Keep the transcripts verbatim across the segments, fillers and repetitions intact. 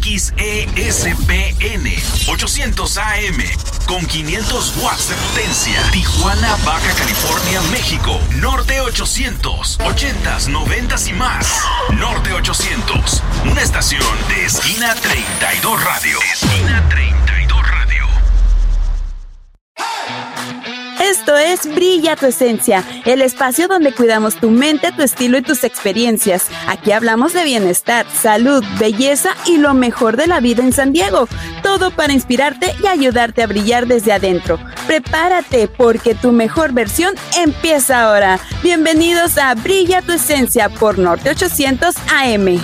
X E S P N ochocientos A M con quinientos watts de potencia. Tijuana, Baja California, México. Norte ochocientos, ochentas, noventas y más. Norte ochocientos, una estación de Esquina treinta y dos Radio. Esquina treinta y dos Radio. Esto es Brilla tu Esencia, el espacio donde cuidamos tu mente, tu estilo y tus experiencias. Aquí hablamos de bienestar, salud, belleza y lo mejor de la vida en San Diego. Todo para inspirarte y ayudarte a brillar desde adentro. Prepárate porque tu mejor versión empieza ahora. Bienvenidos a Brilla tu Esencia por Norte ochocientos A M.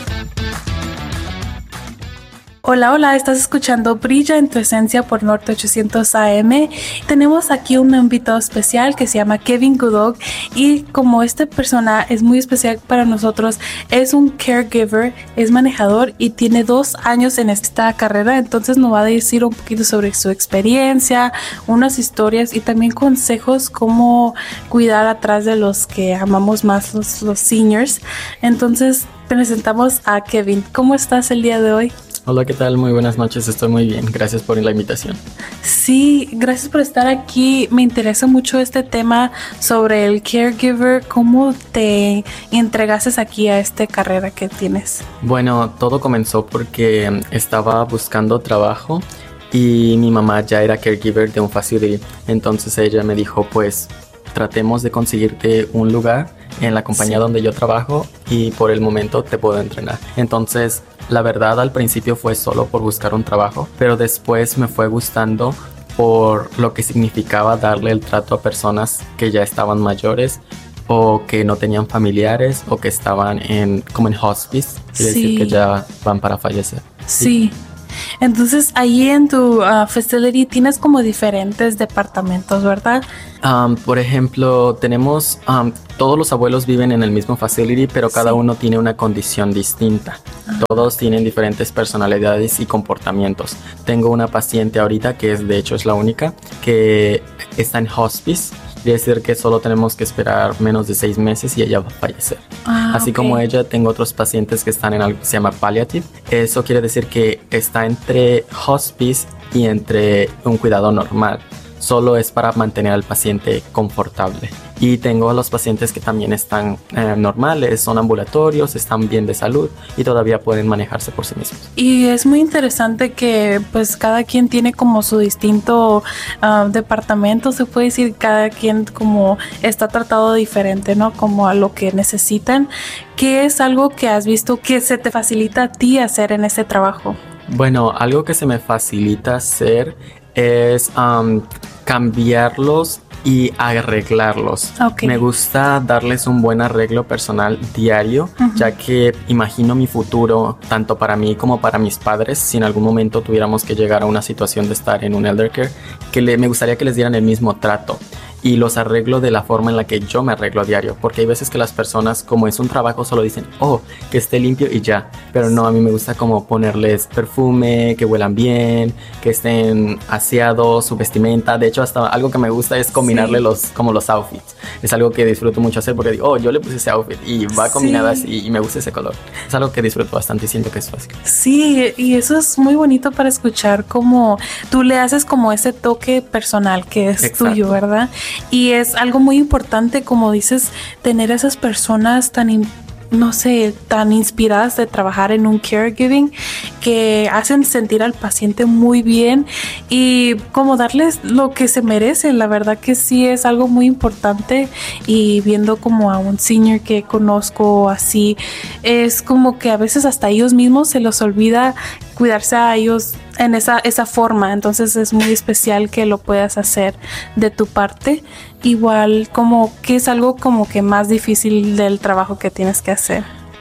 Hola, hola, estás escuchando Brilla en tu Esencia por Norte ochocientos A M. Tenemos aquí un invitado especial que se llama Kevin Goodog y como esta persona es muy especial para nosotros, es un caregiver, es manejador y tiene dos años en esta carrera, entonces nos va a decir un poquito sobre su experiencia, unas historias y también consejos cómo cuidar atrás de los que amamos más, los, los seniors. Entonces presentamos a Kevin. ¿Cómo estás el día de hoy? Hola, ¿qué tal? Muy buenas noches, estoy muy bien, gracias por la invitación. Sí, gracias por estar aquí, me interesa mucho este tema sobre el caregiver, ¿cómo te entregaste aquí a esta carrera que tienes? Bueno, todo comenzó porque estaba buscando trabajo y mi mamá ya era caregiver de un facility, entonces ella me dijo pues tratemos de conseguirte un lugar en la compañía sí. donde yo trabajo y por el momento te puedo entrenar. Entonces la verdad al principio fue solo por buscar un trabajo, pero después me fue gustando por lo que significaba darle el trato a personas que ya estaban mayores o que no tenían familiares o que estaban en como en hospice, quiere sí. decir que ya van para fallecer. Sí. sí. Entonces, ahí en tu uh, facility tienes como diferentes departamentos, ¿verdad? Um, por ejemplo, tenemos, um, todos los abuelos viven en el mismo facility, pero cada sí. uno tiene una condición distinta. Ajá. Todos tienen diferentes personalidades y comportamientos. Tengo una paciente ahorita que es, de hecho, es la única, que está en hospice. Quiere decir que solo tenemos que esperar menos de seis meses y ella va a fallecer. Ah, Así okay. como ella, tengo otros pacientes que están en algo que se llama palliative. Eso quiere decir que está entre hospice y entre un cuidado normal. Solo es para mantener al paciente confortable. Y tengo a los pacientes que también están eh, normales, son ambulatorios, están bien de salud y todavía pueden manejarse por sí mismos. Y es muy interesante que pues cada quien tiene como su distinto uh, departamento, se puede decir, cada quien como está tratado diferente, ¿no? Como a lo que necesitan. ¿Qué es algo que has visto que se te facilita a ti hacer en ese trabajo? Bueno, algo que se me facilita hacer es um, cambiarlos y arreglarlos. Okay. Me gusta darles un buen arreglo personal diario, uh-huh. ya que imagino mi futuro, tanto para mí como para mis padres, si en algún momento tuviéramos que llegar a una situación de estar en un elder care, que le, me gustaría que les dieran el mismo trato. Y los arreglo de la forma en la que yo me arreglo a diario, porque hay veces que las personas, como es un trabajo, solo dicen, oh, que esté limpio y ya, pero no, a mí me gusta como ponerles perfume, que huelan bien, que estén aseados, su vestimenta. De hecho, hasta algo que me gusta es combinarle sí. los, como los outfits. Es algo que disfruto mucho hacer porque digo, oh, yo le puse ese outfit y va combinado sí. así y me gusta ese color. Es algo que disfruto bastante y siento que es fácil. Sí, y eso es muy bonito para escuchar, como tú le haces como ese toque personal que es Exacto. tuyo, ¿verdad? Y es algo muy importante, como dices, tener a esas personas tan importantes, no sé, tan inspiradas de trabajar en un caregiving que hacen sentir al paciente muy bien y como darles lo que se merecen. La verdad que sí es algo muy importante, y viendo como a un senior que conozco así, es como que a veces hasta ellos mismos se los olvida cuidarse a ellos en esa, esa forma. Entonces es muy especial que lo puedas hacer de tu parte. Igual, como que es algo como que más difícil del trabajo que tienes que hacer.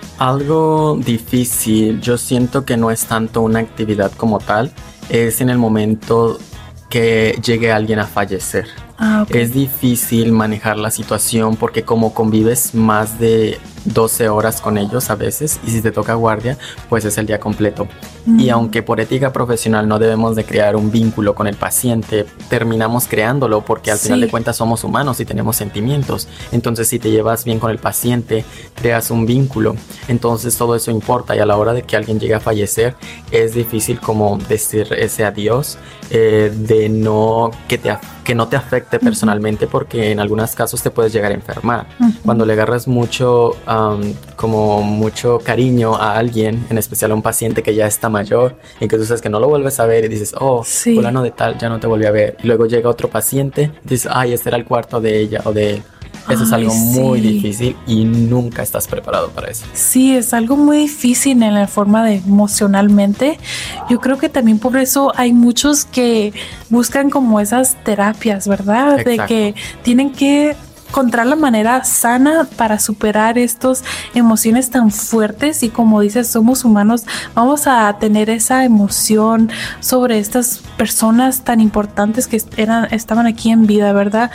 Algo difícil, yo siento que no es tanto una actividad como tal, es en el momento que llegue alguien a fallecer. Ah, okay. Es difícil manejar la situación porque como convives más de doce horas con ellos a veces, y si te toca guardia, pues es el día completo. Mm. Y aunque por ética profesional no debemos de crear un vínculo con el paciente, terminamos creándolo porque al sí. final de cuentas somos humanos y tenemos sentimientos. Entonces si te llevas bien con el paciente, creas un vínculo, entonces todo eso importa, y a la hora de que alguien llegue a fallecer es difícil como decir ese adiós, eh, de no que, te, que no te afecte personalmente, porque en algunos casos te puedes llegar a enfermar. Uh-huh. Cuando le agarras mucho um, como mucho cariño a alguien, en especial a un paciente que ya está mayor y que tú sabes que no lo vuelves a ver y dices, oh, sí. fulano de tal, ya no te volví a ver, y luego llega otro paciente y dices, ay, este era el cuarto de ella o de él. Eso Ay, es algo sí. muy difícil y nunca estás preparado para eso. Sí, es algo muy difícil en la forma de emocionalmente. Yo creo que también por eso hay muchos que buscan como esas terapias, ¿verdad? Exacto. De que tienen que encontrar la manera sana para superar estas emociones tan fuertes, y como dices, somos humanos, vamos a tener esa emoción sobre estas personas tan importantes que eran, estaban aquí en vida, ¿verdad?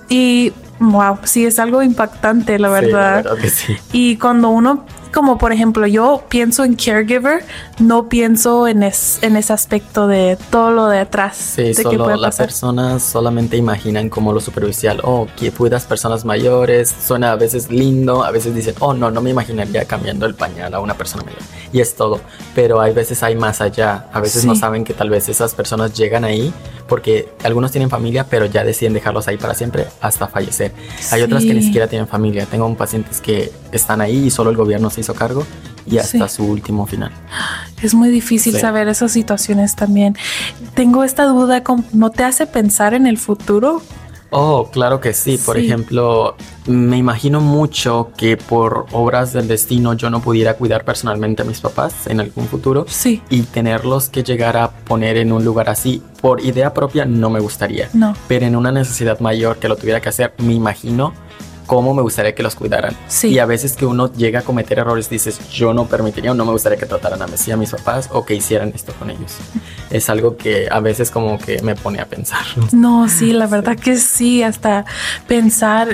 Y wow, sí, es algo impactante, la verdad. Sí, la verdad que sí. Y cuando uno, como por ejemplo, yo pienso en caregiver, no pienso en, es, en ese aspecto de todo lo de atrás. Sí, de solo que puede las personas solamente imaginan como lo superficial. Oh, que cuidas personas mayores, suena a veces lindo, a veces dicen, oh, no, no me imaginaría cambiando el pañal a una persona mayor. Y es todo, pero hay veces hay más allá. A veces sí. no saben que tal vez esas personas llegan ahí porque algunos tienen familia, pero ya deciden dejarlos ahí para siempre hasta fallecer. Sí. Hay otras que ni siquiera tienen familia. Tengo pacientes que están ahí y solo el gobierno se hizo cargo y hasta sí. su último final. Es muy difícil sí. saber esas situaciones también. Tengo esta duda, ¿no te hace pensar en el futuro? Oh, claro que sí. Por sí. ejemplo, me imagino mucho que por obras del destino yo no pudiera cuidar personalmente a mis papás en algún futuro. Sí. Y tenerlos que llegar a poner en un lugar así, por idea propia, no me gustaría. No. Pero en una necesidad mayor que lo tuviera que hacer, me imagino cómo me gustaría que los cuidaran. Sí. Y a veces que uno llega a cometer errores, dices, yo no permitiría o no me gustaría que trataran a mí, a mis papás, o que hicieran esto con ellos. Es algo que a veces como que me pone a pensar. No, sí, la verdad sí. que sí, hasta pensar...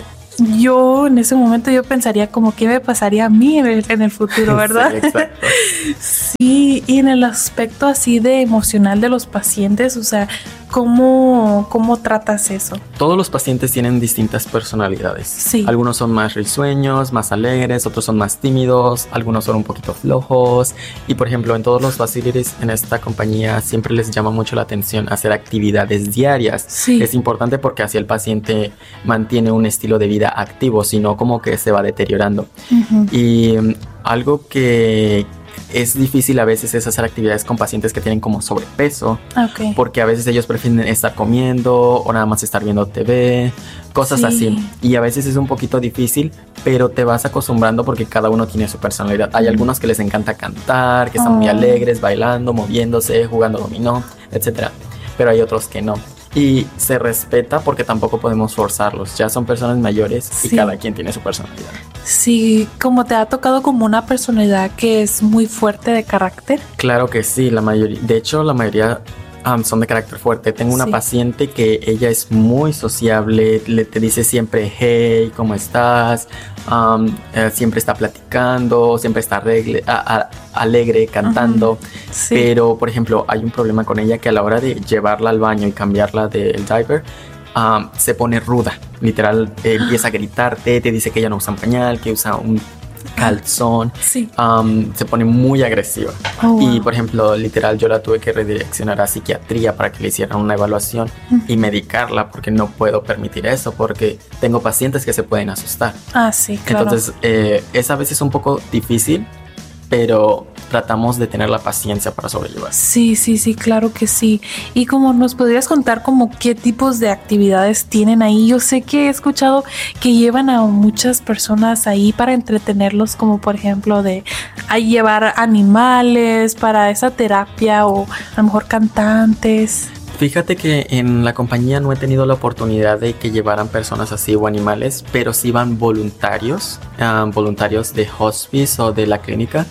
Yo en ese momento yo pensaría como qué me pasaría a mí en el, en el futuro, ¿verdad? Sí, exacto. Sí, y en el aspecto así de emocional de los pacientes, o sea, ¿cómo, cómo tratas eso? Todos los pacientes tienen distintas personalidades. Sí. Algunos son más risueños, más alegres, otros son más tímidos, algunos son un poquito flojos. Y por ejemplo, en todos los facilities en esta compañía siempre les llama mucho la atención hacer actividades diarias. Sí. Es importante porque así el paciente mantiene un estilo de vida activo, sino como que se va deteriorando. Uh-huh. Y um, algo que es difícil a veces es hacer actividades con pacientes que tienen como sobrepeso, okay. porque a veces ellos prefieren estar comiendo o nada más estar viendo T V, cosas sí. así. Y a veces es un poquito difícil, pero te vas acostumbrando porque cada uno tiene su personalidad. Hay algunos que les encanta cantar, que están oh. muy alegres, bailando, moviéndose, jugando dominó, etcétera. Pero hay otros que no. Y se respeta porque tampoco podemos forzarlos. Ya son personas mayores sí. y cada quien tiene su personalidad. Sí, como te ha tocado como una personalidad que es muy fuerte de carácter. Claro que sí, la mayoría. De hecho, la mayoría um, son de carácter fuerte. Tengo una sí. paciente que ella es muy sociable, le te dice siempre, hey, ¿cómo estás? Um, eh, siempre está platicando, siempre está alegre, a, a, alegre cantando. Uh-huh. Sí. Pero, por ejemplo, hay un problema con ella que a la hora de llevarla al baño y cambiarla del diaper, um, se pone ruda. Literal, eh, empieza a gritarte, te dice que ella no usa un pañal, que usa un calzón. Sí. Um, se pone muy agresiva. Oh, wow. Y, por ejemplo, literal, yo la tuve que redireccionar a psiquiatría para que le hicieran una evaluación uh-huh. y medicarla, porque no puedo permitir eso, porque tengo pacientes que se pueden asustar. Ah, sí, claro. Entonces, eh, es a veces un poco difícil, pero tratamos de tener la paciencia para sobrellevar. Sí, sí, sí, claro que sí. Y como nos podrías contar como qué tipos de actividades tienen ahí. Yo sé que he escuchado que llevan a muchas personas ahí para entretenerlos, como por ejemplo de a llevar animales para esa terapia, o a lo mejor cantantes. Fíjate que en la compañía no he tenido la oportunidad de que llevaran personas así o animales, pero sí van voluntarios, um, voluntarios de hospice o de la clínica,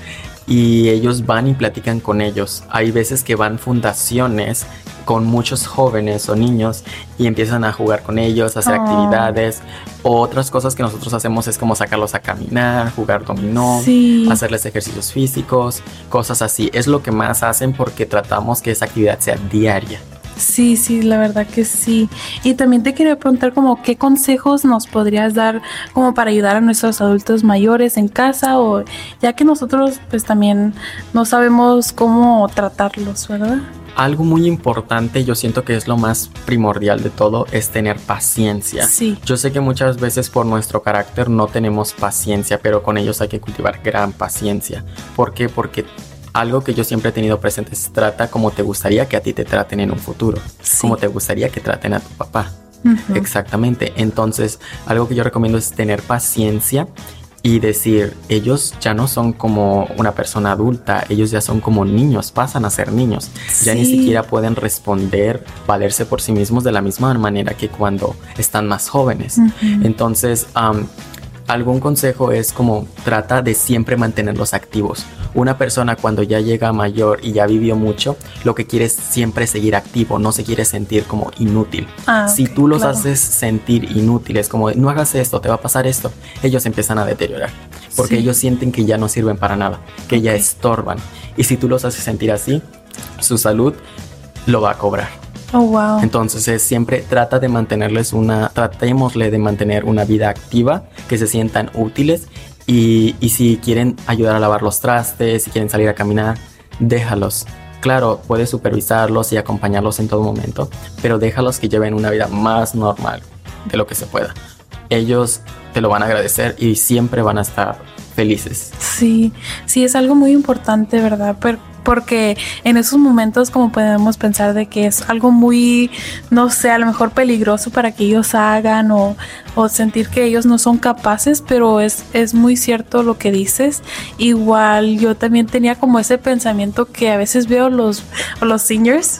y ellos van y platican con ellos. Hay veces que van fundaciones con muchos jóvenes o niños y empiezan a jugar con ellos, a hacer oh. actividades. O otras cosas que nosotros hacemos es como sacarlos a caminar, jugar dominó, sí. hacerles ejercicios físicos, cosas así. Es lo que más hacen porque tratamos que esa actividad sea diaria. Sí, sí, la verdad que sí. Y también te quería preguntar como qué consejos nos podrías dar como para ayudar a nuestros adultos mayores en casa, o ya que nosotros pues también no sabemos cómo tratarlos, ¿verdad? Algo muy importante, yo siento que es lo más primordial de todo, es tener paciencia. Sí. Yo sé que muchas veces por nuestro carácter no tenemos paciencia, pero con ellos hay que cultivar gran paciencia. ¿Por qué? Porque algo que yo siempre he tenido presente es trata como te gustaría que a ti te traten en un futuro. Sí. Como te gustaría que traten a tu papá. Uh-huh. Exactamente. Entonces, algo que yo recomiendo es tener paciencia y decir, ellos ya no son como una persona adulta, ellos ya son como niños, pasan a ser niños. Sí. Ya ni siquiera pueden responder, valerse por sí mismos de la misma manera que cuando están más jóvenes. Uh-huh. Entonces, um, algún consejo es como trata de siempre mantenerlos activos. Una persona cuando ya llega mayor y ya vivió mucho, lo que quiere es siempre seguir activo, no se quiere sentir como inútil. Ah, si okay, tú los claro. haces sentir inútiles, como no hagas esto, te va a pasar esto, ellos empiezan a deteriorar. Porque sí. ellos sienten que ya no sirven para nada, que okay. ya estorban. Y si tú los haces sentir así, su salud lo va a cobrar. Oh, wow. Entonces es, siempre trata de mantenerles una, tratémosle de mantener una vida activa, que se sientan útiles y, y si quieren ayudar a lavar los trastes, si quieren salir a caminar, déjalos. Claro, puedes supervisarlos y acompañarlos en todo momento, pero déjalos que lleven una vida más normal de lo que se pueda. Ellos te lo van a agradecer y siempre van a estar felices. Sí, sí, es algo muy importante, ¿verdad? Pero porque en esos momentos como podemos pensar de que es algo muy, no sé, a lo mejor peligroso para que ellos hagan o, o sentir que ellos no son capaces, pero es, es muy cierto lo que dices. Igual yo también tenía como ese pensamiento que a veces veo los, los seniors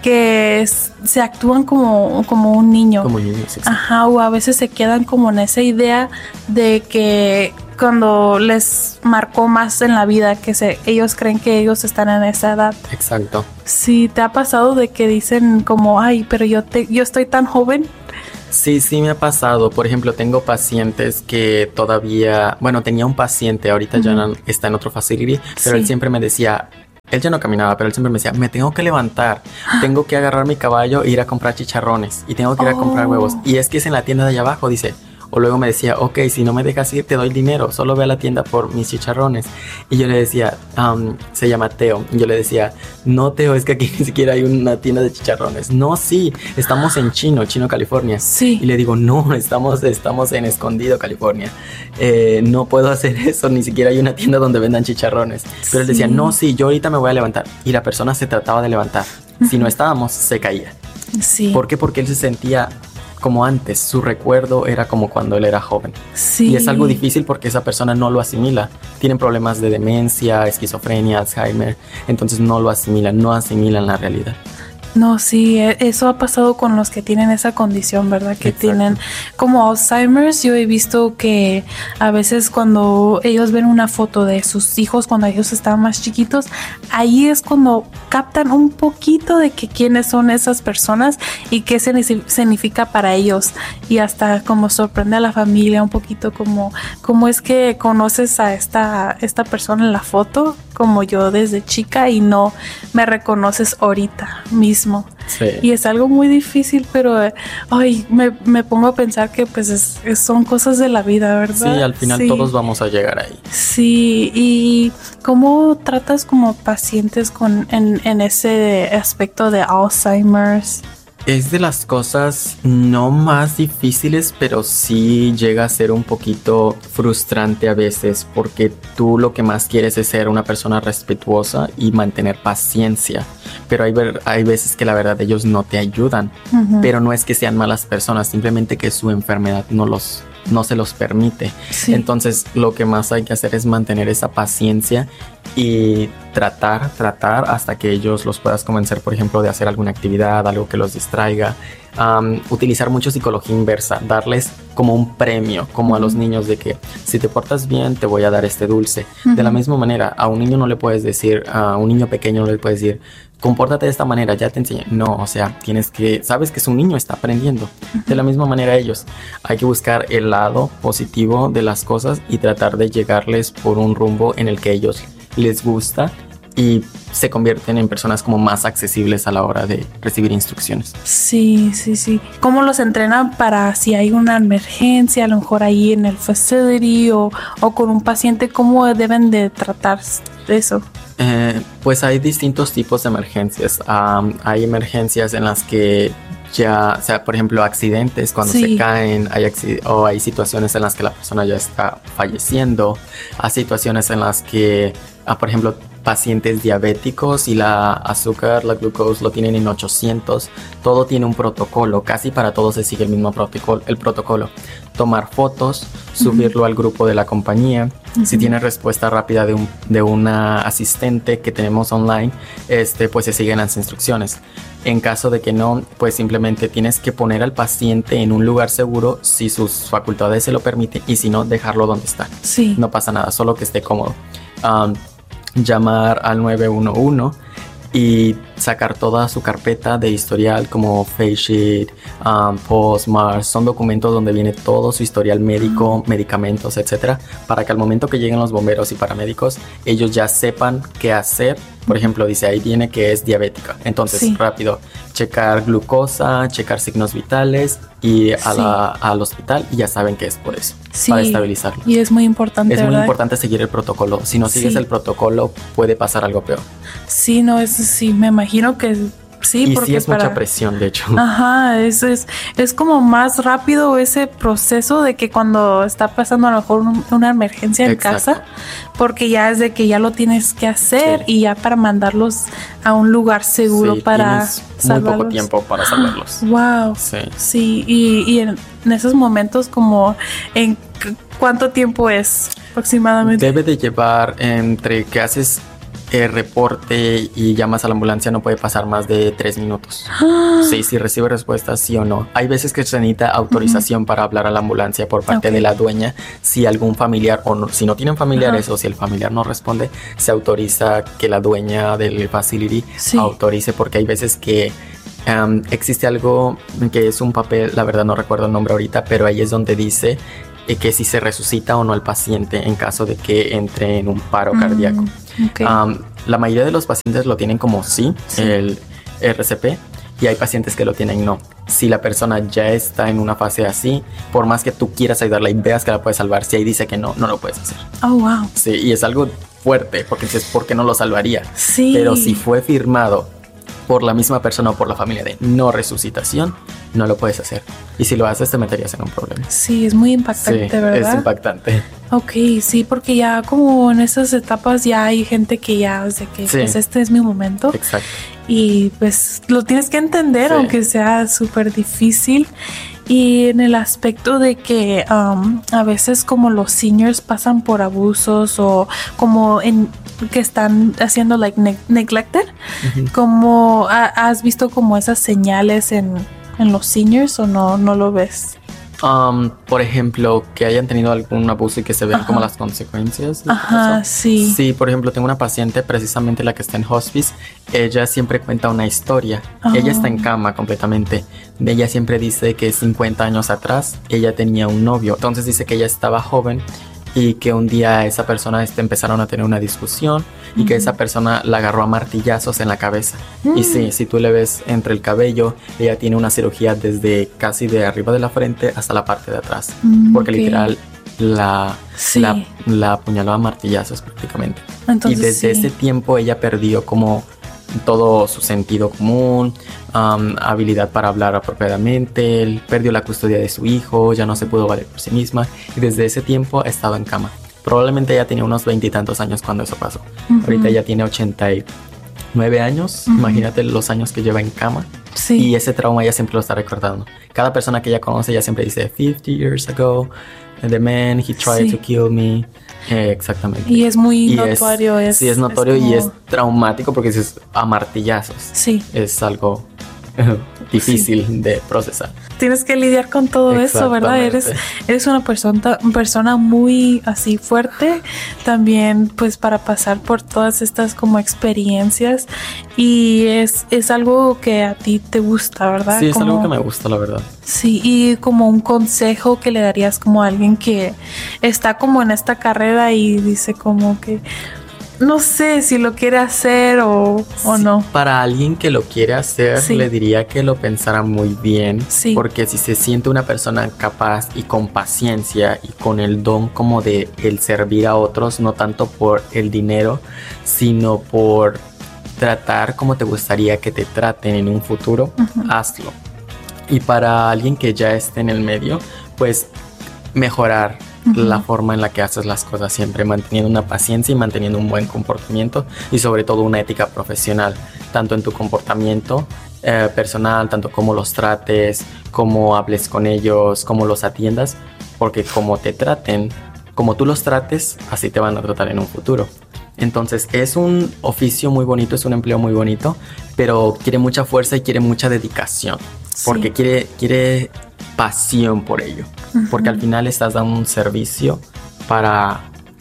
que es, se actúan como, como un niño. Como niños, sí. Ajá, o a veces se quedan como en esa idea de que cuando les marcó más en la vida, que se, ellos creen que ellos están en esa edad. Exacto. Sí, ¿te ha pasado de que dicen como, ay, pero yo, te, yo estoy tan joven? Sí, sí me ha pasado. Por ejemplo, tengo pacientes que todavía, bueno, tenía un paciente, ahorita uh-huh. ya no, está en otro facility, pero sí. él siempre me decía, él ya no caminaba, pero él siempre me decía, me tengo que levantar, tengo que agarrar mi caballo e ir a comprar chicharrones y tengo que ir oh. a comprar huevos. Y es que es en la tienda de allá abajo, dice. O luego me decía, ok, si no me dejas ir, te doy dinero, solo ve a la tienda por mis chicharrones. Y yo le decía, um, se llama Teo. Y yo le decía, no, Teo, es que aquí ni siquiera hay una tienda de chicharrones. No, sí, estamos en Chino, Chino, California. Sí. Y le digo, no, estamos, estamos en Escondido, California. Eh, no puedo hacer eso, ni siquiera hay una tienda donde vendan chicharrones. Pero sí. él decía, no, sí, yo ahorita me voy a levantar. Y la persona se trataba de levantar. Uh-huh. Si no estábamos, se caía. Sí. ¿Por qué? Porque él se sentía como antes, su recuerdo era como cuando él era joven. Sí. Y es algo difícil porque esa persona no lo asimila. Tienen problemas de demencia, esquizofrenia, Alzheimer, entonces no lo asimilan, no asimilan la realidad. No, sí, eso ha pasado con los que tienen esa condición, ¿verdad? Que Exacto. tienen como Alzheimer's. Yo he visto que a veces cuando ellos ven una foto de sus hijos cuando ellos estaban más chiquitos, ahí es cuando captan un poquito de que quiénes son esas personas y qué significa para ellos. Y hasta como sorprende a la familia un poquito como cómo es que conoces a esta, esta persona en la foto, como yo desde chica, y no me reconoces ahorita mismo. Sí. Y es algo muy difícil, pero ay, me, me pongo a pensar que pues es, es, son cosas de la vida, ¿verdad? Sí, al final sí. todos vamos a llegar ahí. Sí, y ¿cómo tratas como pacientes con en, en ese aspecto de Alzheimer's? Es de las cosas no más difíciles, pero sí llega a ser un poquito frustrante a veces, porque tú lo que más quieres es ser una persona respetuosa y mantener paciencia. Pero hay, hay veces que la verdad ellos no te ayudan, uh-huh. pero no es que sean malas personas, simplemente que su enfermedad no los no se los permite. Sí. Entonces lo que más hay que hacer es mantener esa paciencia y tratar, tratar hasta que ellos los puedas convencer, por ejemplo, de hacer alguna actividad, algo que los distraiga. Um, utilizar mucho psicología inversa, darles como un premio, como uh-huh. a los niños, de que si te portas bien te voy a dar este dulce. Uh-huh. De la misma manera, a un niño no le puedes decir, a un niño pequeño no le puedes decir, compórtate de esta manera, ya te enseñé. No, o sea, tienes que, sabes que es un niño, está aprendiendo. Uh-huh. De la misma manera ellos, hay que buscar el lado positivo de las cosas y tratar de llegarles por un rumbo en el que ellos les gusta y se convierten en personas como más accesibles a la hora de recibir instrucciones. Sí, sí, sí. ¿Cómo los entrenan para si hay una emergencia, a lo mejor ahí en el facility o, o con un paciente, cómo deben de tratar eso? Eh, pues hay distintos tipos de emergencias. Um, hay emergencias en las que ya, o sea, por ejemplo, accidentes cuando sí. se caen, hay acc- o hay situaciones en las que la persona ya está falleciendo, hay situaciones en las que, ah, por ejemplo, pacientes diabéticos y la azúcar, la glucosa lo tienen en ochocientos, todo tiene un protocolo, casi para todos se sigue el mismo protocolo, el protocolo. Tomar fotos, subirlo uh-huh. al grupo de la compañía. Uh-huh. Si tiene respuesta rápida de, un, de una asistente que tenemos online, este, pues se siguen las instrucciones. En caso de que no, pues simplemente tienes que poner al paciente en un lugar seguro si sus facultades se lo permiten, y si no, dejarlo donde está. Sí. No pasa nada, solo que esté cómodo. Um, llamar al nueve uno uno y sacar toda su carpeta de historial como face sheet, um, postmarks, son documentos donde viene todo su historial médico, uh-huh. medicamentos, etcétera, para que al momento que lleguen los bomberos y paramédicos, ellos ya sepan qué hacer. Por ejemplo, dice ahí viene que es diabética, entonces sí. rápido, checar glucosa, checar signos vitales y a sí. la, al hospital, y ya saben que es por eso, sí. para estabilizarlo. Y es muy importante, Es muy ¿verdad? importante seguir el protocolo. Si no sigues sí. el protocolo, puede pasar algo peor. Sí, no, eso sí, me imagino que sí. Y porque sí es para... mucha presión, de hecho. Ajá, es, es, es como más rápido ese proceso de que cuando está pasando a lo mejor un, una emergencia en Exacto. casa, porque ya es de que ya lo tienes que hacer sí. y ya para mandarlos a un lugar seguro sí, para salvarlos. Muy poco tiempo para salvarlos. Wow. Sí. Sí, y, y en, en esos momentos, como en ¿cuánto tiempo es aproximadamente? Debe de llevar entre que haces el reporte y llamas a la ambulancia, no puede pasar más de tres minutos. ¡Ah! Sí, si recibe respuesta sí o no. Hay veces que se necesita autorización uh-huh. para hablar a la ambulancia por parte okay. de la dueña. Si algún familiar o no, si no tienen familiares uh-huh. o si el familiar no responde, se autoriza que la dueña del facility sí. autorice, porque hay veces que um, existe algo que es un papel, la verdad no recuerdo el nombre ahorita, pero ahí es donde dice que si se resucita o no al paciente en caso de que entre en un paro mm, cardíaco. Okay. Um, la mayoría de los pacientes lo tienen como sí, sí, el R C P, y hay pacientes que lo tienen no. Si la persona ya está en una fase así, por más que tú quieras ayudarla y veas que la puedes salvar, si ahí dice que no, no lo puedes hacer. Oh, wow. Sí, y es algo fuerte, porque dices, ¿por qué no lo salvaría? Sí. Pero si fue firmado por la misma persona o por la familia de no resucitación, no lo puedes hacer. Y si lo haces, te meterías en un problema. Sí, es muy impactante, sí, ¿verdad? Es impactante. Ok, sí, porque ya como en esas etapas ya hay gente que ya, o sea, que sí. pues este es mi momento. Exacto. Y pues lo tienes que entender, sí. aunque sea súper difícil. Y en el aspecto de que um, a veces como los seniors pasan por abusos o como en que están haciendo like ne- neglected, uh-huh. como ha, has visto como esas señales en, en los seniors o no, no lo ves? Um, por ejemplo, que hayan tenido algún abuso y que se vean Ajá. como las consecuencias. Ajá, sí. Sí, por ejemplo, tengo una paciente, precisamente la que está en hospice, ella siempre cuenta una historia. Oh. Ella está en cama completamente. Ella siempre dice que cincuenta años atrás ella tenía un novio. Entonces dice que ella estaba joven y que un día esa persona este, empezaron a tener una discusión y uh-huh. que esa persona la agarró a martillazos en la cabeza. Uh-huh. Y sí, si tú le ves entre el cabello, ella tiene una cirugía desde casi de arriba de la frente hasta la parte de atrás. Uh-huh. Porque okay. literal la, sí. la, la apuñaló a martillazos prácticamente. Entonces, y desde sí. ese tiempo ella perdió como todo su sentido común, um, habilidad para hablar apropiadamente, él perdió la custodia de su hijo, ya no se pudo valer por sí misma y desde ese tiempo ha estado en cama. Probablemente ella tenía unos veintitantos años cuando eso pasó. Uh-huh. Ahorita ella tiene ochenta y nueve años, uh-huh. imagínate los años que lleva en cama. Sí. Y ese trauma ella siempre lo está recordando. Cada persona que ella conoce ella siempre dice fifty years ago, the man he tried sí. to kill me. Eh, exactamente. Y es muy y notorio. Es, es, sí, es notorio es como... y es traumático porque es a martillazos. Sí. Es algo difícil sí. de procesar. Tienes que lidiar con todo eso, ¿verdad? Eres, eres una persona, persona muy así fuerte también, pues para pasar por todas estas como experiencias, y es, es algo que a ti te gusta, ¿verdad? Sí, es como, algo que me gusta, la verdad. Sí, y como un consejo que le darías como a alguien que está como en esta carrera y dice como que no sé si lo quiere hacer o, o sí, no. Para alguien que lo quiere hacer, sí. le diría que lo pensara muy bien. Sí. Porque si se siente una persona capaz y con paciencia y con el don como de el servir a otros, no tanto por el dinero, sino por tratar como te gustaría que te traten en un futuro, uh-huh. hazlo. Y para alguien que ya esté en el medio, pues mejorar Uh-huh. la forma en la que haces las cosas, siempre manteniendo una paciencia y manteniendo un buen comportamiento y sobre todo una ética profesional, tanto en tu comportamiento eh, personal, tanto como los trates, cómo hables con ellos, cómo los atiendas, porque como te traten, como tú los trates, así te van a tratar en un futuro. Entonces es un oficio muy bonito, es un empleo muy bonito, pero quiere mucha fuerza y quiere mucha dedicación, sí. porque quiere, quiere pasión por ello, uh-huh. porque al final estás dando un servicio para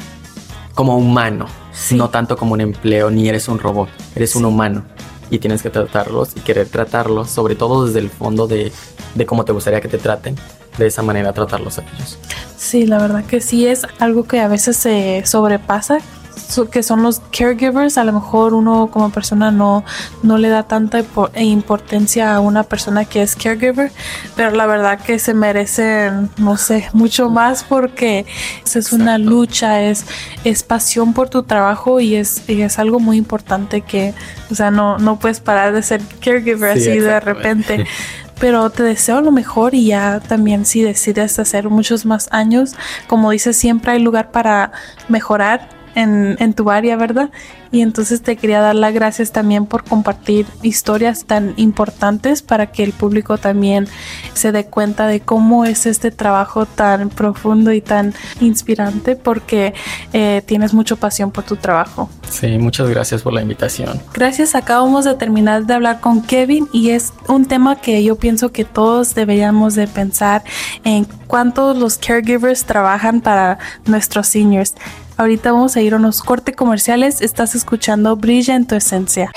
como humano, sí. no tanto como un empleo, ni eres un robot, eres sí. un humano y tienes que tratarlos y querer tratarlos, sobre todo desde el fondo de, de cómo te gustaría que te traten, de esa manera tratarlos a ellos. Sí, la verdad que sí es algo que a veces se sobrepasa, que son los caregivers. A lo mejor uno como persona no, no le da tanta importancia a una persona que es caregiver, pero la verdad que se merecen, no sé, mucho más, porque es una lucha, es, es pasión por tu trabajo y es, y es algo muy importante que, o sea, no, no puedes parar de ser caregiver sí, así de repente. Pero te deseo lo mejor, y ya también si decides hacer muchos más años, como dices, siempre hay lugar para mejorar En, en tu área, ¿verdad? Y entonces te quería dar las gracias también por compartir historias tan importantes para que el público también se dé cuenta de cómo es este trabajo tan profundo y tan inspirante, porque eh, tienes mucha pasión por tu trabajo. Sí, muchas gracias por la invitación. Gracias, acabamos de terminar de hablar con Kevin y es un tema que yo pienso que todos deberíamos de pensar en cuántos los caregivers trabajan para nuestros seniors. Ahorita vamos a ir a unos cortes comerciales. Estás escuchando Brilla en tu Esencia.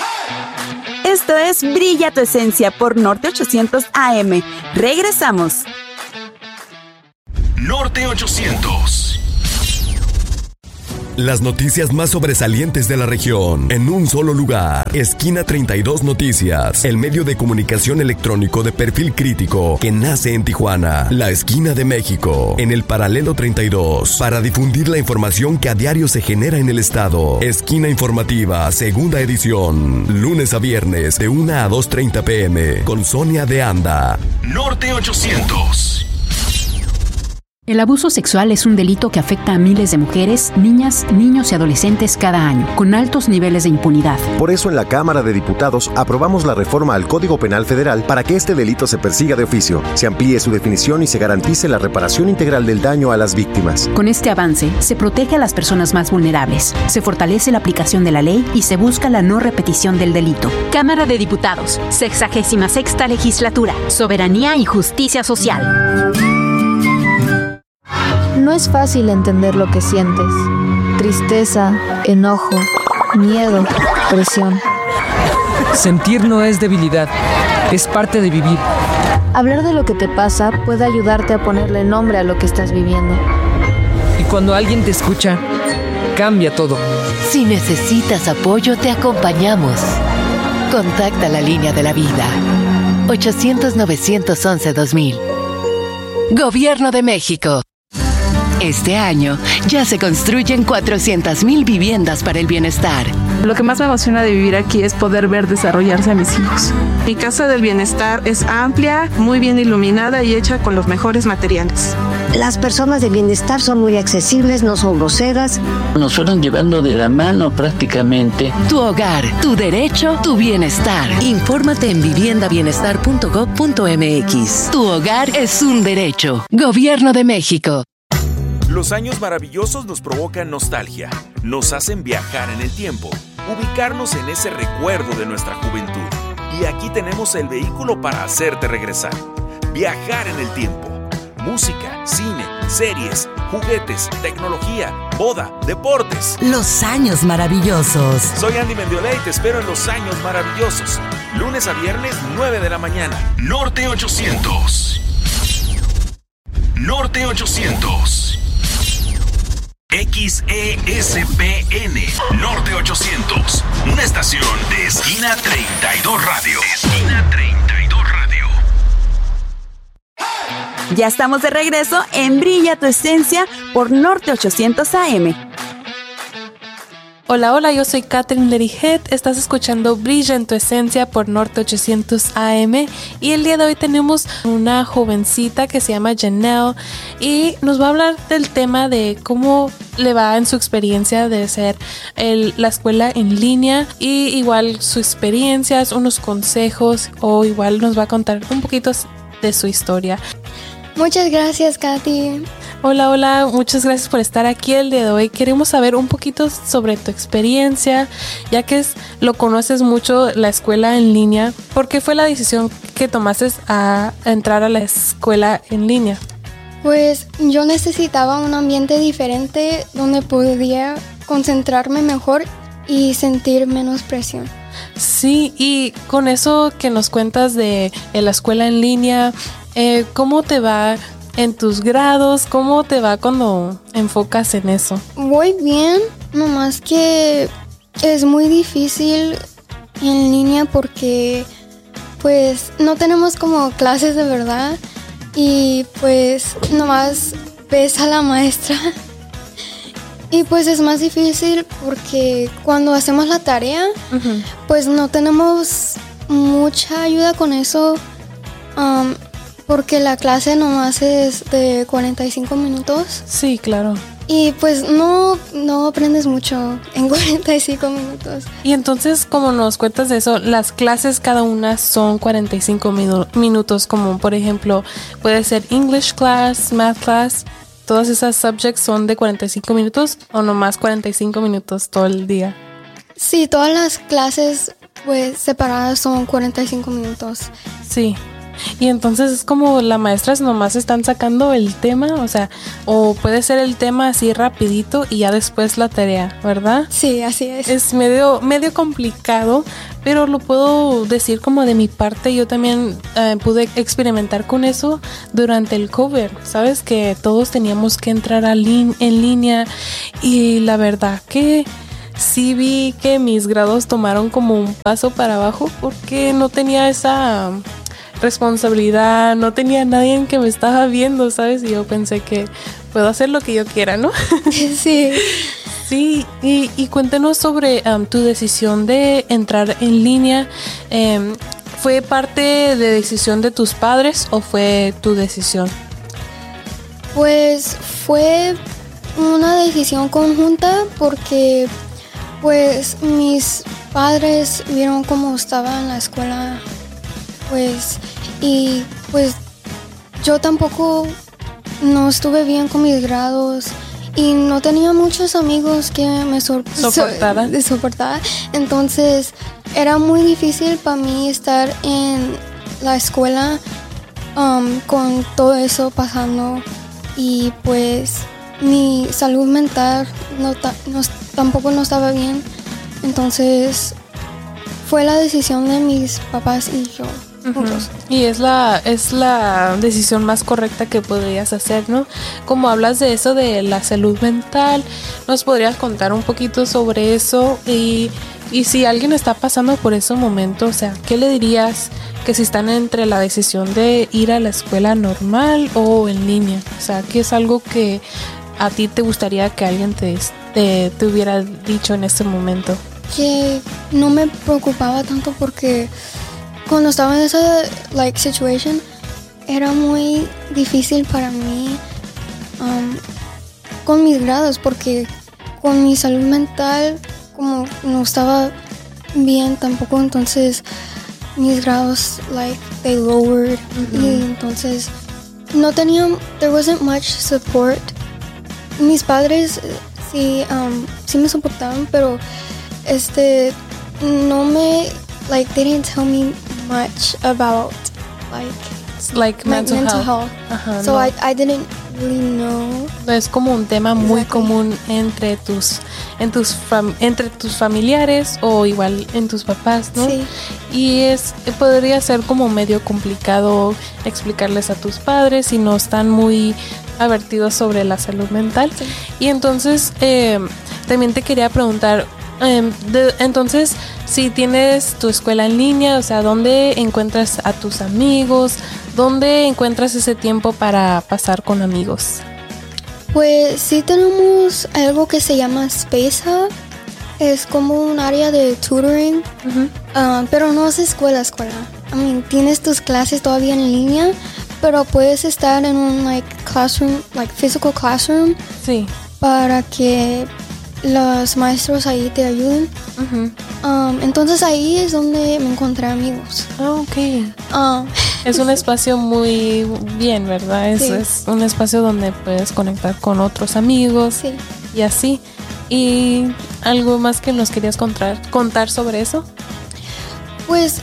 Esto es Brilla tu Esencia por Norte ochocientos A M. Regresamos. Norte ochocientos. Las noticias más sobresalientes de la región en un solo lugar. Esquina treinta y dos Noticias, el medio de comunicación electrónico de perfil crítico que nace en Tijuana, la esquina de México, en el paralelo treinta y dos, para difundir la información que a diario se genera en el estado. Esquina informativa, segunda edición, lunes a viernes de una a dos treinta pm, con Sonia de Anda. Norte ochocientos. El abuso sexual es un delito que afecta a miles de mujeres, niñas, niños y adolescentes cada año, con altos niveles de impunidad. Por eso en la Cámara de Diputados aprobamos la reforma al Código Penal Federal para que este delito se persiga de oficio, se amplíe su definición y se garantice la reparación integral del daño a las víctimas. Con este avance, se protege a las personas más vulnerables, se fortalece la aplicación de la ley y se busca la no repetición del delito. Cámara de Diputados, sexagésima sexta legislatura, soberanía y justicia social. No es fácil entender lo que sientes. Tristeza, enojo, miedo, presión. Sentir no es debilidad, es parte de vivir. Hablar de lo que te pasa puede ayudarte a ponerle nombre a lo que estás viviendo. Y cuando alguien te escucha, cambia todo. Si necesitas apoyo, te acompañamos. Contacta la línea de la vida. ochocientos, novecientos once, dos mil. Gobierno de México. Este año ya se construyen cuatrocientas mil viviendas para el bienestar. Lo que más me emociona de vivir aquí es poder ver desarrollarse a mis hijos. Mi casa del bienestar es amplia, muy bien iluminada y hecha con los mejores materiales. Las personas de bienestar son muy accesibles, no son groseras. Nos fueron llevando de la mano prácticamente. Tu hogar, tu derecho, tu bienestar. Infórmate en vivienda bienestar punto gob punto m x. Tu hogar es un derecho. Gobierno de México. Los años maravillosos nos provocan nostalgia, nos hacen viajar en el tiempo, ubicarnos en ese recuerdo de nuestra juventud. Y aquí tenemos el vehículo para hacerte regresar. Viajar en el tiempo. Música, cine, series, juguetes, tecnología, boda, deportes. Los años maravillosos. Soy Andy Mendiola y te espero en Los Años Maravillosos. Lunes a viernes, nueve de la mañana. Norte ochocientos. Norte ochocientos. X E S P N Norte ochocientos. Una estación de Esquina treinta y dos Radio. Esquina treinta y dos Radio. Ya estamos de regreso en Brilla tu Esencia por Norte ochocientos A M. Hola, hola, yo soy Catherine Lerijet, estás escuchando Brilla en tu Esencia por Norte ochocientos A M y el día de hoy tenemos una jovencita que se llama Janelle y nos va a hablar del tema de cómo le va en su experiencia de hacer el, la escuela en línea y igual sus experiencias, unos consejos o igual nos va a contar un poquito de su historia. Muchas gracias, Katy. Hola, hola, muchas gracias por estar aquí el día de hoy. Queremos saber un poquito sobre tu experiencia, ya que es, lo conoces mucho la escuela en línea. ¿Por qué fue la decisión que tomaste a entrar a la escuela en línea? Pues yo necesitaba un ambiente diferente donde podía concentrarme mejor y sentir menos presión. Sí, y con eso que nos cuentas de, de la escuela en línea, eh, ¿cómo te va en tus grados? ¿Cómo te va cuando enfocas en eso? Voy bien, nomás que es muy difícil en línea porque pues no tenemos como clases de verdad y pues nomás ves a la maestra y pues es más difícil porque cuando hacemos la tarea uh-huh. pues no tenemos mucha ayuda con eso. Um, Porque la clase nomás es de cuarenta y cinco minutos. Sí, claro. Y pues no, no aprendes mucho en cuarenta y cinco minutos. Y entonces, como nos cuentas de eso, las clases cada una son cuarenta y cinco minu- minutos, como por ejemplo, puede ser English class, Math class. ¿Todas esas subjects son de cuarenta y cinco minutos o nomás cuarenta y cinco minutos todo el día? Sí, todas las clases pues separadas son cuarenta y cinco minutos. Sí. Y entonces es como la maestra nomás están sacando el tema, o sea, o puede ser el tema así rapidito y ya después la tarea, ¿verdad? Sí, así es. Es medio, medio complicado, pero lo puedo decir como de mi parte, yo también eh, pude experimentar con eso durante el COVID, ¿sabes? Que todos teníamos que entrar a lin- en línea y la verdad que sí vi que mis grados tomaron como un paso para abajo porque no tenía esa responsabilidad, no tenía nadie en que me estaba viendo, ¿sabes? Y yo pensé que puedo hacer lo que yo quiera, ¿no? Sí. Sí, y, y cuéntanos sobre um, tu decisión de entrar en línea. Um, ¿Fue parte de decisión de tus padres o fue tu decisión? Pues fue una decisión conjunta porque pues mis padres vieron cómo estaba en la escuela pues y pues yo tampoco no estuve bien con mis grados y no tenía muchos amigos que me sor- soportaran. So- soportar. Entonces era muy difícil para mí estar en la escuela um, con todo eso pasando y pues mi salud mental no, ta- no tampoco no estaba bien. Entonces fue la decisión de mis papás y yo. Uh-huh. Y es la es la decisión más correcta que podrías hacer, ¿no? Como hablas de eso de la salud mental, ¿nos podrías contar un poquito sobre eso? Y, y si alguien está pasando por ese momento, o sea, ¿qué le dirías que si están entre la decisión de ir a la escuela normal o en línea? O sea, ¿qué es algo que a ti te gustaría que alguien te, te, te hubiera dicho en ese momento? Que no me preocupaba tanto porque cuando estaba en esa like situation era muy difícil para mí um, con mis grados porque con mi salud mental como no estaba bien tampoco, entonces mis grados like they lowered mm-hmm. y entonces no tenía there wasn't much support mis padres sí, um, sí me soportaban, pero este, no me, like, they didn't tell me much about, like, like mental, mental health. health. Ajá, so no. I, I didn't really know. Es como un tema muy Exactly. común entre tus, en tus fam- entre tus familiares o igual en tus papás, ¿no? Sí. Y es podría ser como medio complicado explicarles a tus padres si no están muy advertidos sobre la salud mental. Sí. Y entonces eh, también te quería preguntar, eh, de, entonces si tienes tu escuela en línea, o sea, ¿dónde encuentras a tus amigos? ¿Dónde encuentras ese tiempo para pasar con amigos? Pues sí tenemos algo que se llama Space Hub. Es como un área de tutoring, Uh-huh. uh, pero no es escuela, escuela. I mean, tienes tus clases todavía en línea, pero puedes estar en un like classroom, like physical classroom, Sí. para que los maestros ahí te ayuden. Uh-huh. Um, entonces ahí es donde me encontré amigos. Ah, ok. Uh, Es un espacio muy bien, ¿verdad? Es, Sí. es un espacio donde puedes conectar con otros amigos sí. y así. ¿Y algo más que nos querías contar, contar sobre eso? Pues,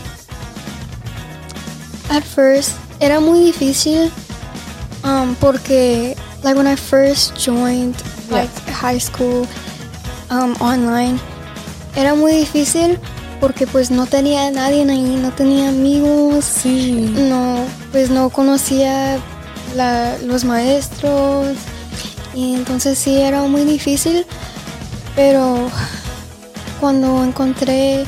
at first, era muy difícil um, porque, like, when I first joined, like, high school um, online, era muy difícil porque, pues, no tenía a nadie ahí, no tenía amigos, Sí. no, pues, no conocía la, los maestros, y entonces sí, era muy difícil, pero cuando encontré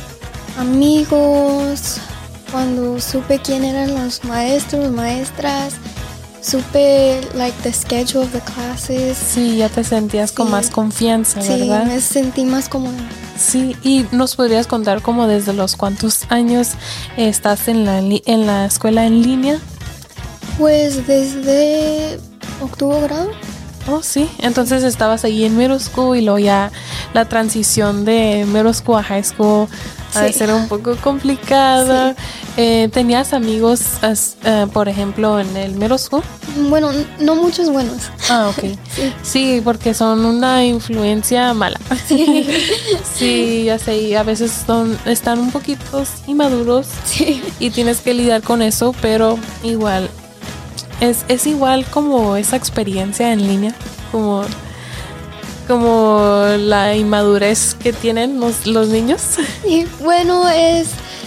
amigos, cuando supe quién eran los maestros, maestras, supe like the schedule of the classes. Sí, ya te sentías con Sí. más confianza, Sí, ¿verdad? me sentí más cómoda. Sí, y nos podrías contar como desde los cuántos años estás en la li- en la escuela en línea. Pues desde octavo grado. Oh, sí. Entonces estabas ahí en middle school y luego ya la transición de middle school a high school ha de Sí. ser un poco complicada. Sí. Eh, ¿Tenías amigos, as- eh, por ejemplo, en el middle school? Bueno, n- no muchos buenos. Ah, ok. Sí. Sí, porque son una influencia mala. Sí. Sí, ya sé, y a veces son, están un poquito inmaduros Sí. y tienes que lidiar con eso, pero igual, es, es igual como esa experiencia en línea, como, como la inmadurez que tienen los, los niños. Y bueno, es,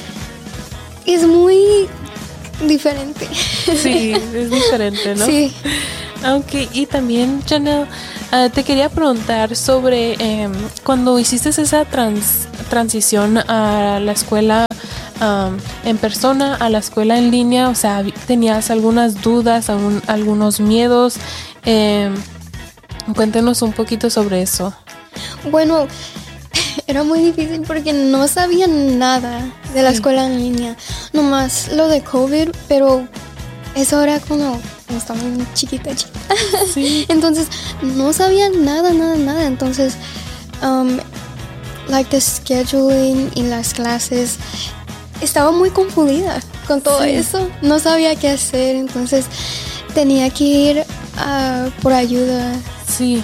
es muy diferente. Sí, es diferente, ¿no? Sí. Ok, y también, Janelle, uh, te quería preguntar sobre eh, cuando hiciste esa trans, transición a la escuela um, en persona, a la escuela en línea, o sea, ¿tenías algunas dudas, algún, algunos miedos? Eh, cuéntenos un poquito sobre eso. Bueno, era muy difícil porque no sabía nada de la escuela en línea. Nomás lo de COVID, pero eso era cuando estaba muy chiquita, chiquita. Sí. Entonces, no sabía nada, nada, nada. Entonces, um, like the scheduling y las clases, estaba muy confundida con todo Sí. eso. No sabía qué hacer, entonces tenía que ir uh, por ayuda. Sí.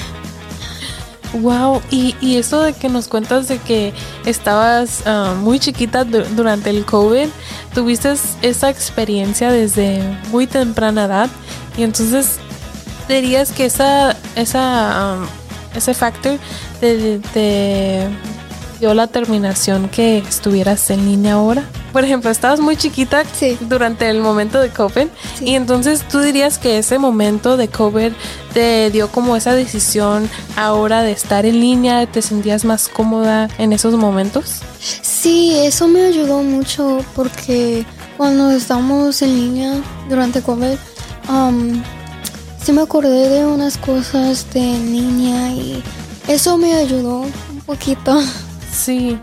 Wow, y, y eso de que nos cuentas de que estabas uh, muy chiquita du- durante el COVID, tuviste esa experiencia desde muy temprana edad y entonces dirías que esa, esa, um, ese factor te, te dio la terminación que estuvieras en línea ahora. Por ejemplo, estabas muy chiquita Sí. durante el momento de COVID Sí. y entonces tú dirías que ese momento de COVID te dio como esa decisión ahora de estar en línea, te sentías más cómoda en esos momentos. Sí, eso me ayudó mucho porque cuando estábamos en línea durante COVID, um, sí me acordé de unas cosas de en línea y eso me ayudó un poquito. Sí.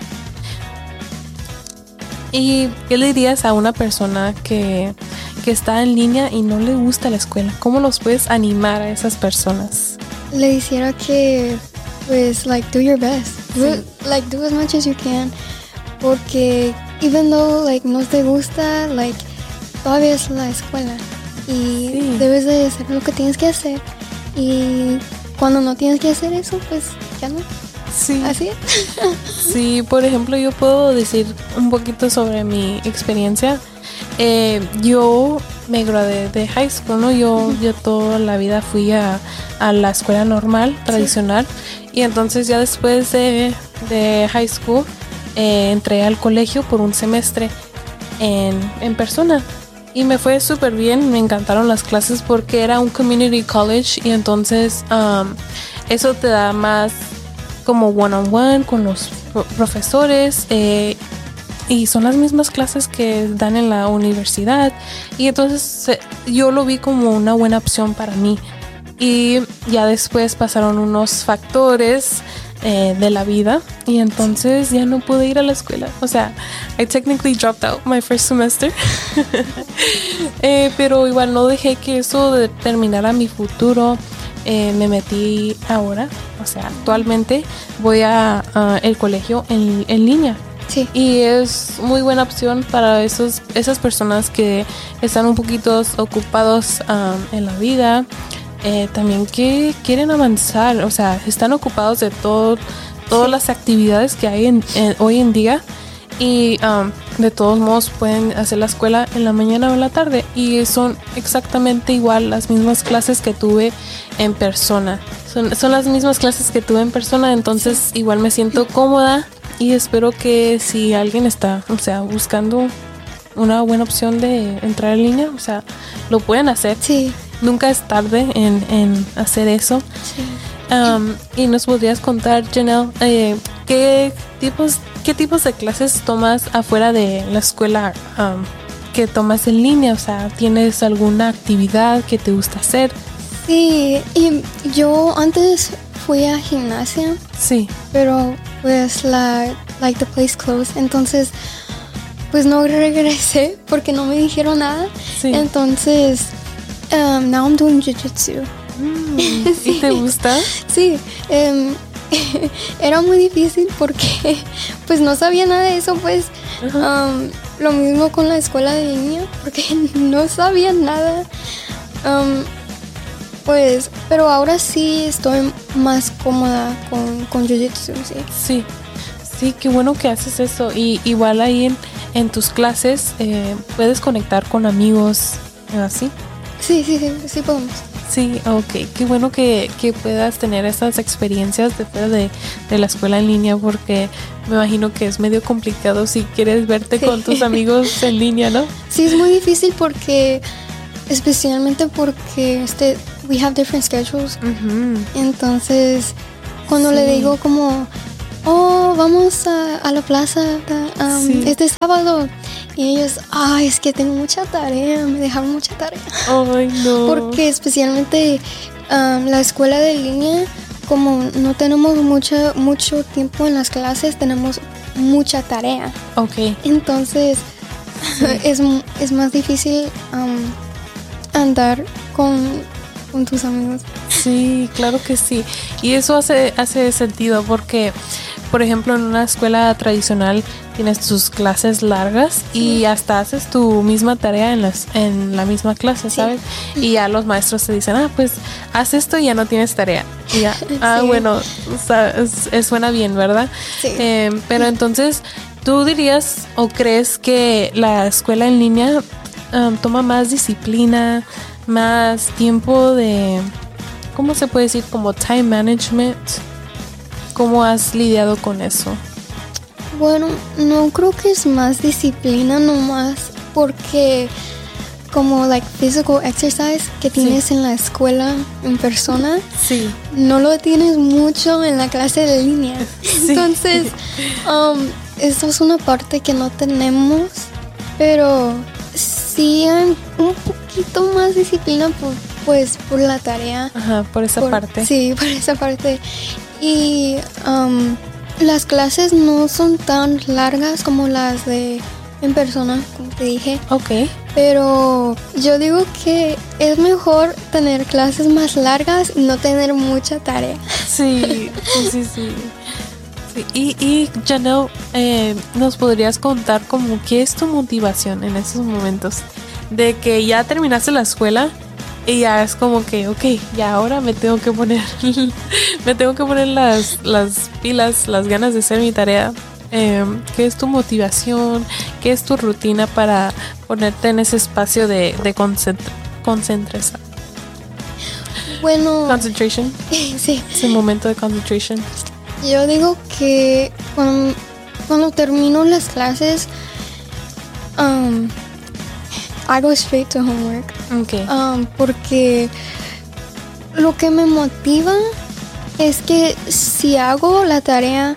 ¿Y qué le dirías a una persona que, que está en línea y no le gusta la escuela? ¿Cómo los puedes animar a esas personas? Le hiciera que, pues, like, do your best. Do Sí. it, like, do as much as you can. Porque, even though, like, no te gusta, like, todavía es la escuela. Y Sí. debes de hacer lo que tienes que hacer. Y cuando no tienes que hacer eso, pues ya no. Sí. Así es. Sí, por ejemplo, yo puedo decir un poquito sobre mi experiencia. Eh, yo me gradué de high school, ¿no? Yo, yo toda la vida fui a, a la escuela normal, tradicional. Sí. Y entonces ya después de, de high school eh, entré al colegio por un semestre en, en persona. Y me fue súper bien, me encantaron las clases porque era un community college y entonces um, eso te da más como one-on-one con los pro- profesores eh, y son las mismas clases que dan en la universidad y entonces eh, yo lo vi como una buena opción para mí. Y ya después pasaron unos factores eh, de la vida y entonces ya no pude ir a la escuela. O sea, I technically dropped out my first semester. eh, pero igual no dejé que eso determinara mi futuro. Eh, me metí ahora, o sea, actualmente voy a uh, el colegio en, en línea. Sí. Y es muy buena opción para esos, esas personas que están un poquito ocupados um, en la vida. Eh, también que quieren avanzar, o sea, están ocupados de todo, todas sí. las actividades que hay en, en, hoy en día y um, de todos modos pueden hacer la escuela en la mañana o en la tarde y son exactamente igual las mismas clases que tuve en persona. Son, son las mismas clases que tuve en persona, entonces sí. igual me siento cómoda y espero que si alguien está, o sea, buscando una buena opción de entrar en línea, o sea, lo pueden hacer. Sí. Nunca es tarde en, en hacer eso. Sí. Um, y nos podrías contar, Janelle, eh, ¿qué tipos, qué tipos de clases tomas afuera de la escuela um, que tomas en línea? O sea, ¿tienes alguna actividad que te gusta hacer? Sí, y yo antes fui a gimnasia. Sí. Pero pues la, like the place closed, entonces pues no regresé porque no me dijeron nada. Sí. Entonces Um, now I'm doing jiu-jitsu. Mm, ¿Y te gusta? Sí. Um, era muy difícil porque pues no sabía nada de eso, pues. Uh-huh. Um, lo mismo con la escuela de línea porque no sabía nada. Um, pues, pero ahora sí estoy más cómoda con, con jiu-jitsu, sí. Sí. Sí, qué bueno que haces eso. Y igual ahí en, en tus clases eh, puedes conectar con amigos, ¿así? Sí, sí, sí, sí podemos. Sí, ok. Qué bueno que, que puedas tener estas experiencias después de, de la escuela en línea porque me imagino que es medio complicado si quieres verte sí. con tus amigos en línea, ¿no? Sí, es muy difícil porque, especialmente porque este, we have different schedules. Uh-huh. Entonces, cuando sí. le digo como, oh, vamos a, a la plaza um, sí. este sábado. Y ellos, ay, es que tengo mucha tarea, me dejaron mucha tarea. Ay, no. Porque especialmente um, la escuela de línea, como no tenemos mucho, mucho tiempo en las clases, tenemos mucha tarea. Ok. Entonces, sí. es, es más difícil um, andar con, con tus amigos. Sí, claro que sí. Y eso hace, hace sentido porque, por ejemplo, en una escuela tradicional tienes tus clases largas sí. y hasta haces tu misma tarea en, las, en la misma clase, ¿sabes? Sí. Y ya los maestros te dicen, ah, pues haz esto y ya no tienes tarea. Y ya, ah, sí. bueno, o sea, es, es, suena bien, ¿verdad? Sí. Eh, pero entonces, ¿tú dirías o crees que la escuela en línea um, toma más disciplina, más tiempo de, ¿cómo se puede decir? Como time management. ¿Cómo has lidiado con eso? Bueno, no creo que es más disciplina nomás porque como like physical exercise que tienes sí. en la escuela en persona, sí. no lo tienes mucho en la clase de línea. Sí. Entonces, um, eso es una parte que no tenemos, pero sí hay un poquito más disciplina por, pues por la tarea. Ajá, por esa por, parte. Sí, por esa parte. Y um, las clases no son tan largas como las de en persona, como te dije. Ok. Pero yo digo que es mejor tener clases más largas y no tener mucha tarea. Sí, sí, sí, sí. sí. Y, y Janelle, eh, ¿nos podrías contar como qué es tu motivación en esos momentos? De que ya terminaste la escuela, Y ya es como que, ok, ya ahora me tengo que poner, me tengo que poner las, las pilas, las ganas de hacer mi tarea. Eh, ¿Qué es tu motivación? ¿Qué es tu rutina para ponerte en ese espacio de, de concentra- concentración? Bueno, concentration. Sí. Ese momento de concentration. Yo digo que cuando, cuando termino las clases, um, I go straight to homework. Okay. Um, porque lo que me motiva es que si hago la tarea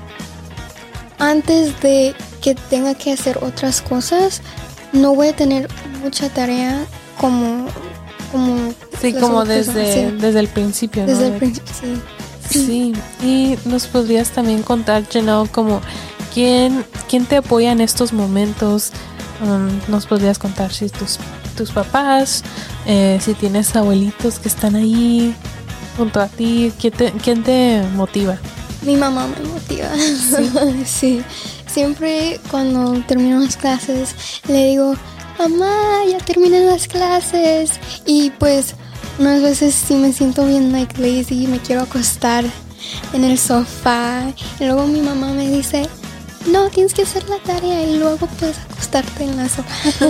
antes de que tenga que hacer otras cosas, no voy a tener mucha tarea como como sí, como desde, sí. desde el principio, ¿no? Desde el principio, sí. Sí, y nos podrías también contar, Janelle, como quién, quién te apoya en estos momentos. Um, nos podrías contar si tus, tus papás, eh, si tienes abuelitos que están ahí junto a ti, ¿quién te, quién te motiva? Mi mamá me motiva. Sí. Sí. Siempre cuando termino las clases le digo, mamá, ya terminé las clases. Y pues unas veces sí me siento bien like lazy, me quiero acostar en el sofá. Y luego mi mamá me dice, no, tienes que hacer la tarea y luego puedes acostarte en la sofá.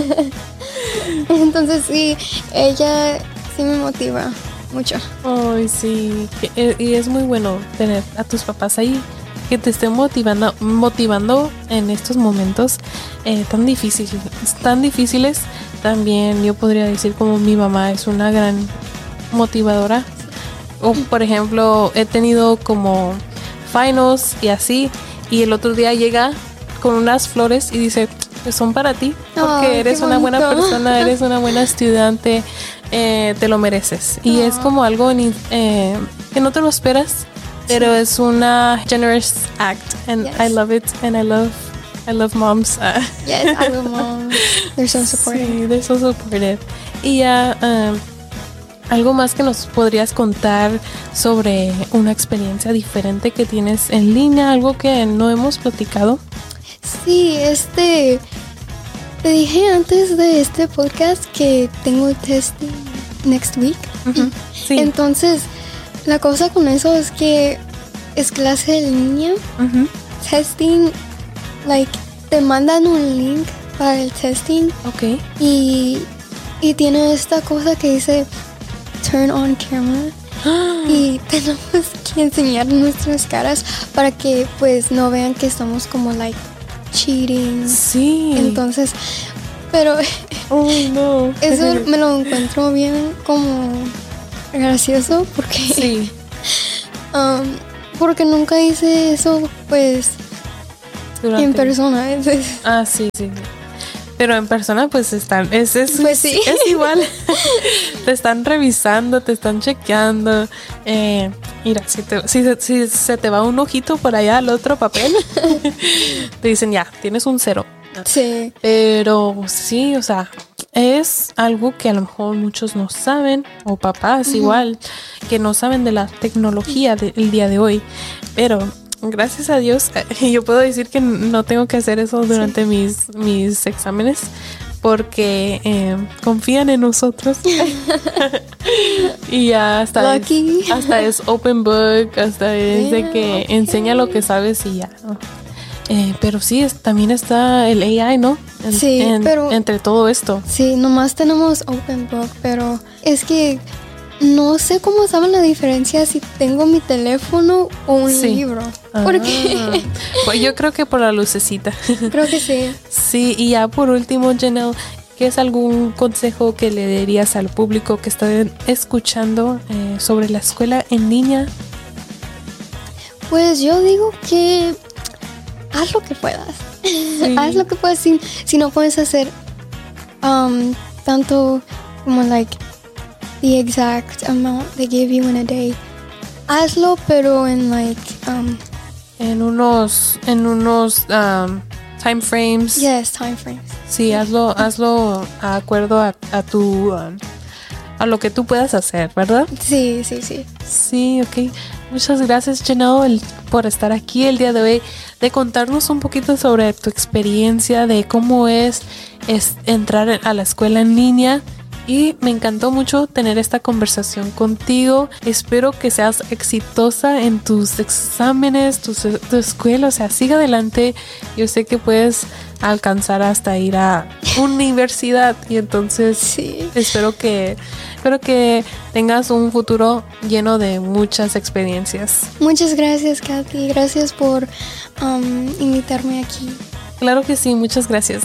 Entonces sí, ella sí me motiva mucho. Ay, sí. Y es muy bueno tener a tus papás ahí que te estén motivando, motivando en estos momentos eh, tan difíciles, tan difíciles. También yo podría decir como mi mamá es una gran motivadora. O por ejemplo, he tenido como finals y así, y el otro día llega con unas flores y dice, pues son para ti, porque oh, eres una buena persona, eres una buena estudiante, eh, te lo mereces. Y oh. es como algo eh, que no te lo esperas, pero sí. es una generous act, and yes. I love it, and I love I love moms. Uh, yes, I love moms. They're so supportive. Sí, they're so supportive. Y ya, uh, um, algo más que nos podrías contar sobre una experiencia diferente que tienes en línea, algo que no hemos platicado. Sí, este, te dije antes de este podcast que tengo testing next week. Uh-huh. Sí. Entonces, la cosa con eso es que es clase en línea. Uh-huh. Testing, like, te mandan un link para el testing. Okay. Y, y tiene esta cosa que dice turn on camera. Y tenemos que enseñar nuestras caras para que pues no vean que estamos como like cheating. Sí. Entonces, pero oh no. Eso me lo encuentro bien como gracioso porque sí. um, porque nunca hice eso pues durante en persona. Entonces. Ah, sí, sí. Pero en persona pues están, es, es, pues sí. es igual. Te están revisando, te están chequeando. Eh, mira, si, te, si, si se te va un ojito por allá al otro papel, te dicen ya, tienes un cero. Sí. Pero sí, o sea, es algo que a lo mejor muchos no saben, o papás uh-huh. igual, que no saben de la tecnología del día de hoy. Pero gracias a Dios, yo puedo decir que no tengo que hacer eso durante sí. mis, mis exámenes porque eh, confían en nosotros. Y ya hasta es, hasta es open book, hasta es yeah, de que okay. enseña lo que sabes y ya, ¿no? Eh, pero sí, es, también está el A I, ¿no? En, sí, en, pero entre todo esto. Sí, nomás tenemos open book, pero es que no sé cómo saben la diferencia si tengo mi teléfono o un sí. libro. Ah. ¿Por qué? Pues yo creo que por la lucecita. Creo que sí. Sí, y ya por último, Janelle, ¿qué es algún consejo que le darías al público que está escuchando eh, sobre la escuela en línea? Pues yo digo que haz lo que puedas. Sí. Haz lo que puedas. Si, si no puedes hacer um, tanto como like the exact amount they give you in a day, hazlo, pero en like um en unos en unos um, time frames. Yes, time frames. Sí, hazlo hazlo a acuerdo a, a tu um, a lo que tú puedas hacer, ¿verdad? Sí, sí, sí. Sí, ok. Muchas gracias, Janelle, por estar aquí el día de hoy, de contarnos un poquito sobre tu experiencia, de cómo es, es entrar a la escuela en línea. Y me encantó mucho tener esta conversación contigo. Espero que seas exitosa en tus exámenes, tu, tu escuela, o sea, siga adelante. Yo sé que puedes alcanzar hasta ir a universidad y entonces sí. espero que espero que tengas un futuro lleno de muchas experiencias. Muchas gracias, Kathy. Gracias por um, invitarme aquí. Claro que sí, muchas gracias.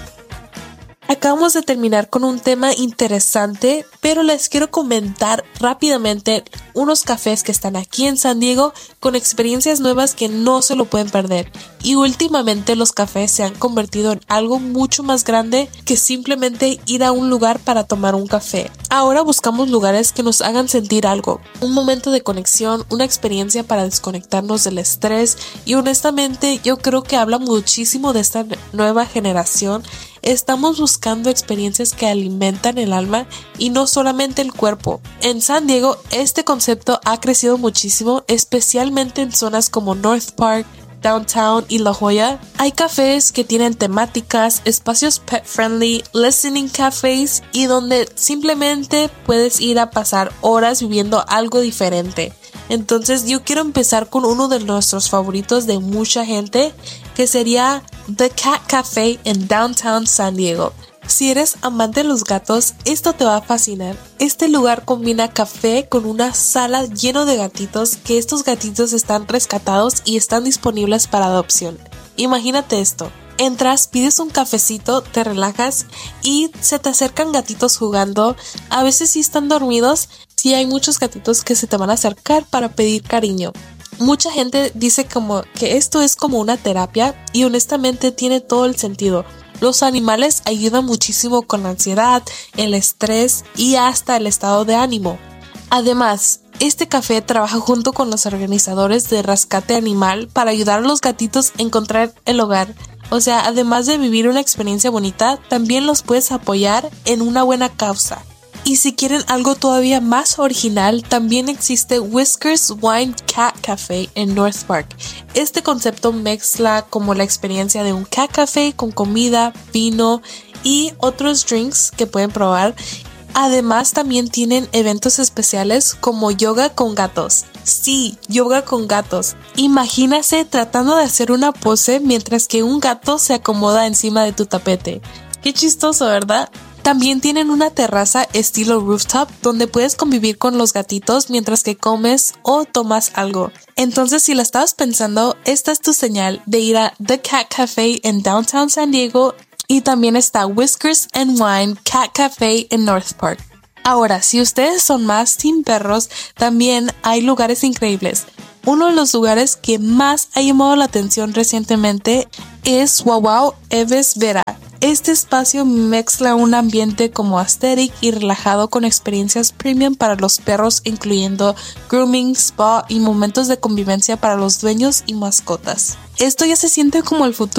Acabamos de terminar con un tema interesante, pero les quiero comentar rápidamente unos cafés que están aquí en San Diego con experiencias nuevas que no se lo pueden perder. Y últimamente los cafés se han convertido en algo mucho más grande que simplemente ir a un lugar para tomar un café. Ahora buscamos lugares que nos hagan sentir algo, un momento de conexión, una experiencia para desconectarnos del estrés y honestamente yo creo que habla muchísimo de esta nueva generación. Estamos buscando experiencias que alimentan el alma y no solamente el cuerpo. En San Diego, este concepto ha crecido muchísimo, especialmente en zonas como North Park, Downtown y La Jolla. Hay cafés que tienen temáticas, espacios pet friendly, listening cafés y donde simplemente puedes ir a pasar horas viviendo algo diferente. Entonces yo quiero empezar con uno de nuestros favoritos de mucha gente, que sería The Cat Café en Downtown San Diego. Si eres amante de los gatos, esto te va a fascinar. Este lugar combina café con una sala lleno de gatitos, que estos gatitos están rescatados y están disponibles para adopción. Imagínate esto. Entras, pides un cafecito, te relajas y se te acercan gatitos jugando. A veces sí están dormidos, sí hay muchos gatitos que se te van a acercar para pedir cariño. Mucha gente dice como que esto es como una terapia y honestamente tiene todo el sentido. Los animales ayudan muchísimo con la ansiedad, el estrés y hasta el estado de ánimo. Además, este café trabaja junto con los organizadores de rescate animal para ayudar a los gatitos a encontrar el hogar. O sea, además de vivir una experiencia bonita, también los puedes apoyar en una buena causa. Y si quieren algo todavía más original, también existe Whiskers Wine Cat Café en North Park. Este concepto mezcla como la experiencia de un cat café con comida, vino y otros drinks que pueden probar. Además también tienen eventos especiales como yoga con gatos. Sí, yoga con gatos. Imagínase tratando de hacer una pose mientras que un gato se acomoda encima de tu tapete. Qué chistoso, ¿verdad? También tienen una terraza estilo rooftop donde puedes convivir con los gatitos mientras que comes o tomas algo. Entonces, si la estabas pensando, esta es tu señal de ir a The Cat Café en Downtown San Diego y también está Whiskers and Wine Cat Café en North Park. Ahora, si ustedes son más team perros, también hay lugares increíbles. Uno de los lugares que más ha llamado la atención recientemente es Wow Wow Eves Vera. Este espacio mezcla un ambiente como aesthetic y relajado con experiencias premium para los perros, incluyendo grooming, spa y momentos de convivencia para los dueños y mascotas. Esto ya se siente como el futuro